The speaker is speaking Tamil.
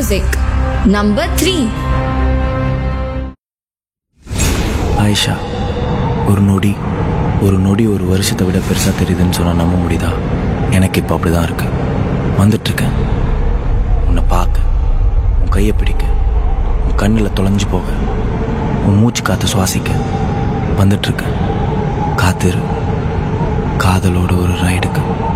music. Number 3. ஆயிஷா, ஒரு நொடி ஒரு வருஷத்தை விட பெருசாக தெரியுதுன்னு சொன்னால் நம்ப முடியுதா? எனக்கு இப்போ அப்படி தான் இருக்கு. வந்துட்டுருக்கேன் உன்னை பார்க்க, உன் கையை பிடிக்க, உன் கண்ணில் தொலைஞ்சு போக, உன் மூச்சு காற்று சுவாசிக்க வந்துட்டுருக்கேன். காத்திரு, காதலோட ஒரு ரைடுக்கு.